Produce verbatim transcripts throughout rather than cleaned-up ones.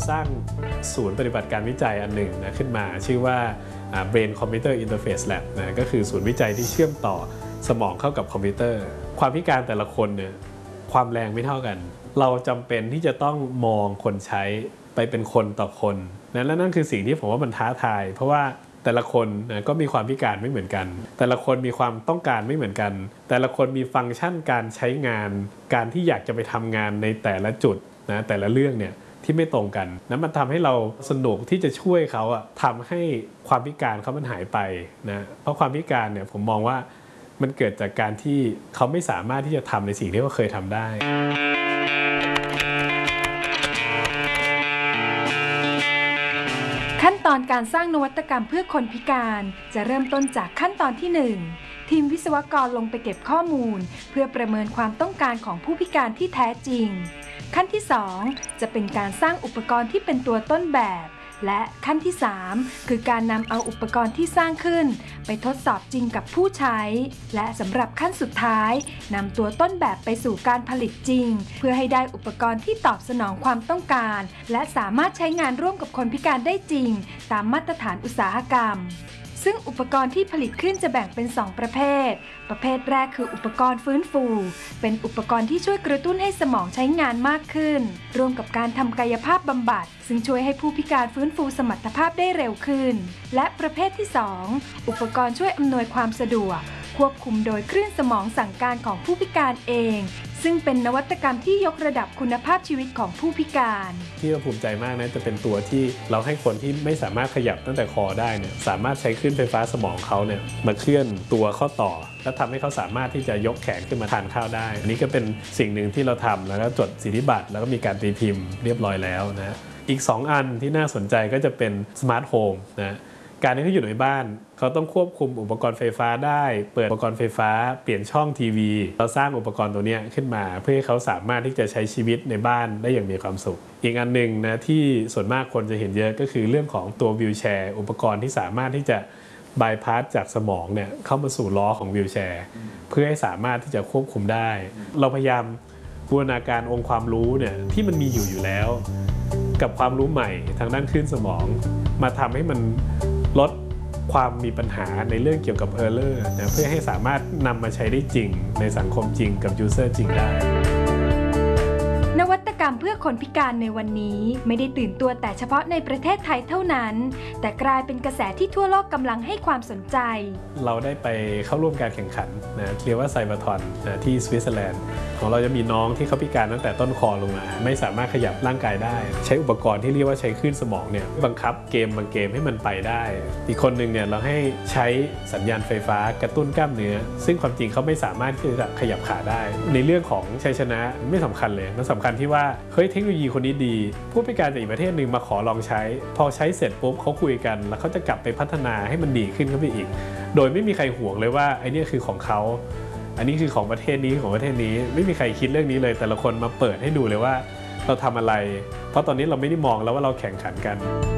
สร้างศูนย์ปฏิบัติการวิจัยอันหนึ่งนะขึ้นมาชื่อว่า Brain Computer Interface Lab นะก็คือศูนย์วิจัยที่เชื่อมต่อสมองเข้ากับคอมพิวเตอร์ความพิการแต่ละคนเนี่ยความแรงไม่เท่ากันเราจำเป็นที่จะต้องมองคนใช้ไปเป็นคนต่อคนนะและนั่นคือสิ่งที่ผมว่ามันท้าทายเพราะว่าแต่ละคนนะก็มีความพิการไม่เหมือนกันแต่ละคนมีความต้องการไม่เหมือนกันแต่ละคนมีฟังก์ชันการใช้งานการที่อยากจะไปทำงานในแต่ละจุดนะแต่ละเรื่องเนี่ยที่ไม่ตรงกันนั้นมันทำให้เราสนุกที่จะช่วยเขาอะทำให้ความพิการเขามันหายไปนะเพราะความพิการเนี่ยผมมองว่ามันเกิดจากการที่เขาไม่สามารถที่จะทำในสิ่งที่เขาเคยทำได้ขั้นตอนการสร้างนวัตกรรมเพื่อคนพิการจะเริ่มต้นจากขั้นตอนที่หนึ่งทีมวิศวกรลงไปเก็บข้อมูลเพื่อประเมินความต้องการของผู้พิการที่แท้จริงขั้นที่สองจะเป็นการสร้างอุปกรณ์ที่เป็นตัวต้นแบบและขั้นที่สามคือการนำเอาอุปกรณ์ที่สร้างขึ้นไปทดสอบจริงกับผู้ใช้และสำหรับขั้นสุดท้ายนำตัวต้นแบบไปสู่การผลิตจริงเพื่อให้ได้อุปกรณ์ที่ตอบสนองความต้องการและสามารถใช้งานร่วมกับคนพิการได้จริงตามมาตรฐานอุตสาหกรรมซึ่งอุปกรณ์ที่ผลิตขึ้นจะแบ่งเป็นสองประเภทประเภทแรกคืออุปกรณ์ฟื้นฟูเป็นอุปกรณ์ที่ช่วยกระตุ้นให้สมองใช้งานมากขึ้นร่วมกับการทำกายภาพบำบัดซึ่งช่วยให้ผู้พิการฟื้นฟูสมรรถภาพได้เร็วขึ้นและประเภทที่สองอุปกรณ์ช่วยอำนวยความสะดวกควบคุมโดยคลื่นสมองสั่งการของผู้พิการเองซึ่งเป็นนวัตกรรมที่ยกระดับคุณภาพชีวิตของผู้พิการที่เราภูมิใจมากนะจะเป็นตัวที่เราให้คนที่ไม่สามารถขยับตั้งแต่คอได้เนี่ยสามารถใช้คลื่นไฟฟ้าสมองเขาเนี่ยมาเคลื่อนตัวข้อต่อและทำให้เขาสามารถที่จะยกแขนขึ้นมาทานข้าวได้อันนี้ก็เป็นสิ่งหนึ่งที่เราทำแล้วก็จดสิทธิบัตรแล้วก็มีการตีพิมพ์เรียบร้อยแล้วนะอีกสองอันที่น่าสนใจก็จะเป็นสมาร์ทโฮมนะการที่เขาอยู่ในบ้านเขาต้องควบคุมอุปกรณ์ไฟฟ้าได้เปิดอุปกรณ์ไฟฟ้าเปลี่ยนช่องทีวีเราสร้างอุปกรณ์ตัวนี้ขึ้นมาเพื่อให้เขาสามารถที่จะใช้ชีวิตในบ้านได้อย่างมีความสุขอีกอันหนึ่งนะที่ส่วนมากคนจะเห็นเยอะก็คือเรื่องของตัววีลแชร์อุปกรณ์ที่สามารถที่จะบายพาสจากสมองเนี่ยเข้ามาสู่ล้อของวีลแชร์เพื่อให้สามารถที่จะควบคุมได้เราพยายามบูรณาการองค์ความรู้เนี่ยที่มันมีอยู่อยู่แล้วกับความรู้ใหม่ทางด้านคลื่นสมองมาทำให้มันลดความมีปัญหาในเรื่องเกี่ยวกับ Error นะเพื่อให้สามารถนำมาใช้ได้จริงในสังคมจริงกับ User จริงได้นวัตกรรมเพื่อคนพิการในวันนี้ไม่ได้ตื่นตัวแต่เฉพาะในประเทศไทยเท่านั้นแต่กลายเป็นกระแสที่ทั่วโลกกำลังให้ความสนใจเราได้ไปเข้าร่วมการแข่งขันนะเรียกว่าไซบาทอนนะที่สวิตเซอร์แลนด์ของเราจะมีน้องที่เขาพิการตั้งแต่ต้นคอลงมาไม่สามารถขยับร่างกายได้ใช้อุปกรณ์ที่เรียกว่าใช้คลื่นสมองเนี่ยบังคับเกมบางเกมให้มันไปได้อีกคนหนึ่งเนี่ยเราให้ใช้สัญญาณไฟฟ้ากระตุ้นกล้ามเนื้อซึ่งความจริงเขาไม่สามารถที่จะขยับขาได้ในเรื่องของชัยชนะไม่สำคัญเลยมันสำคัญที่ว่าเฮ้ยเทคโนโลยีคนนี้ดีผู้พิการจากอีกประเทศหนึ่งมาขอลองใช้พอใช้เสร็จปุ๊บเขาคุยกันแล้วเขาจะกลับไปพัฒนาให้มันดีขึ้นเข้าไปอีกโดยไม่มีใครห่วงเลยว่าไอ้นี่คือของเขาอันนี้คือของประเทศนี้ของประเทศนี้ไม่มีใครคิดเรื่องนี้เลยแต่ละคนมาเปิดให้ดูเลยว่าเราทำอะไรเพราะตอนนี้เราไม่ได้มองแล้วว่าเราแข่งขันกัน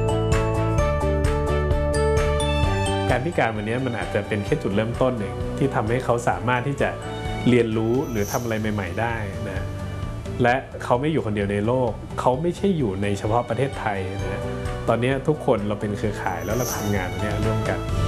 การพิการวันนี้มันอาจจะเป็นแค่จุดเริ่มต้นเองที่ทำให้เขาสามารถที่จะเรียนรู้หรือทำอะไรใหม่ๆได้นะและเขาไม่อยู่คนเดียวในโลกเขาไม่ใช่อยู่ในเฉพาะประเทศไทยนะตอนนี้ทุกคนเราเป็นเครือข่ายแล้วเราทำงานตรงนี้ร่วมกัน